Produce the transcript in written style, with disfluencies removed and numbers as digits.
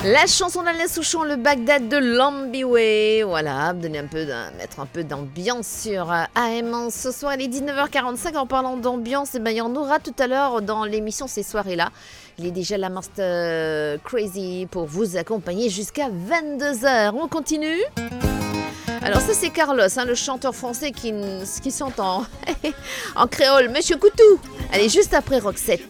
La chanson d'Alain Souchon, le Bagdad de Lambiway. Voilà, mettre un peu d'ambiance sur AM ce soir. Il est 19h45. En parlant d'ambiance, il y en aura tout à l'heure dans l'émission ces soirées-là. Il est déjà la Master Crazy pour vous accompagner jusqu'à 22h. On continue. Alors ça c'est Carlos, le chanteur français qui chante en créole. Monsieur Coutou. Allez, juste après Roxette.